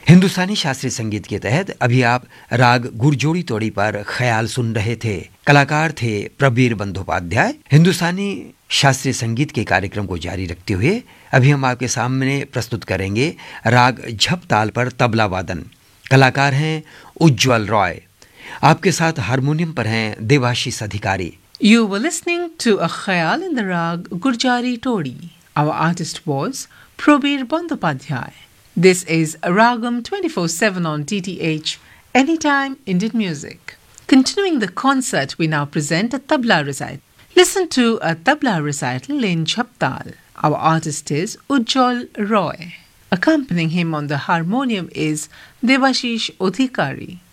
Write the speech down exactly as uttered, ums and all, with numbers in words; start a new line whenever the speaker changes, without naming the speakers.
हिंदुस्तानी शास्त्रीय संगीत के तहत अभी आप राग गुरजोड़ी तोड़ी पर ख्याल सुन रहे थे। कलाकार थे प्रबीर बंदोपाध्याय। हिंदुस्तानी शास्त्रीय संगीत के कार्यक्रम को जारी रखते हुए अभी हम आपके सामने प्रस्तुत करेंगे राग झप ताल पर तबला वादन। कलाकार हैं उज्ज्वल रॉय। आपके साथ हारमोनियम पर हैं देवाशीष अधिकारी।
You were listening to a khayal in the rag Gurjari Todi. Our artist was Probir Bandhopadhyay. This is Ragam twenty-four seven on D T H, Anytime Indian Music. Continuing the concert, we now present a tabla recital. Listen to a tabla recital in Chaptal. Our artist is Ujjwal Roy. Accompanying him on the harmonium is Devashish Odhikari.